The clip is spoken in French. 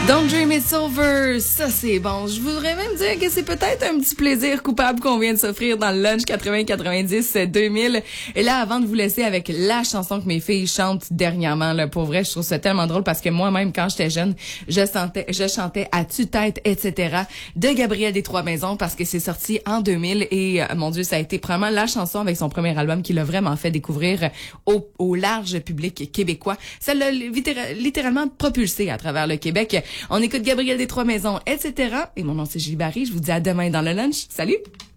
Don't Dream It's Over, ça c'est bon. Je voudrais même dire que c'est peut-être un petit plaisir coupable qu'on vient de s'offrir dans le lunch 80-90-2000. Et là, avant de vous laisser avec la chanson que mes filles chantent dernièrement, là, pour vrai, je trouve ça tellement drôle parce que moi-même, quand j'étais jeune, je chantais à tue-tête, etc. de Gabriel des Trois-Maisons parce que c'est sorti en 2000 et mon Dieu, ça a été probablement la chanson avec son premier album qui l'a vraiment fait découvrir au large public québécois. Ça l'a littéralement propulsé à travers le Québec. On écoute Gabriel des Trois-Maisons, etc. Et mon nom c'est Julie Barry. Je vous dis à demain dans le lunch. Salut!